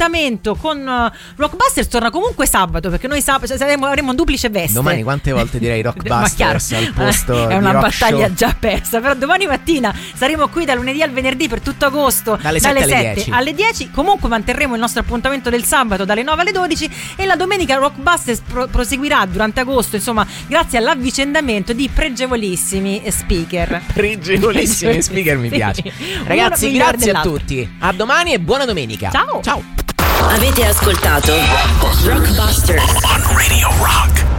l'appuntamento con Rockbusters torna comunque sabato, perché noi avremo un duplice veste. Domani quante volte direi Rockbusters al posto è una di Rock battaglia Show. già persa, però domani mattina saremo qui dal lunedì al venerdì per tutto agosto dalle 7 alle 10. Comunque manterremo il nostro appuntamento del sabato dalle 9 alle 12 e la domenica Rockbusters proseguirà durante agosto, insomma, grazie all'avvicendamento di pregevolissimi speaker. Pregevolissimi speaker, mi piace. Ragazzi, grazie a tutti. A domani e buona domenica. Ciao. Avete ascoltato Rockbusters on Radio Rock.